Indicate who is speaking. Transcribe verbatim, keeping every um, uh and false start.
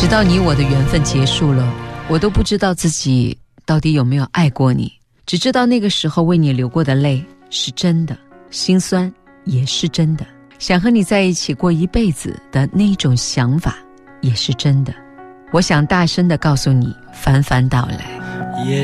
Speaker 1: 直到你我的缘分结束了，我都不知道自己到底有没有爱过你，只知道那个时候为你流过的泪是真的，心酸也是真的，想和你在一起过一辈子的那种想法也是真的。我想大声地告诉你，凡凡到来。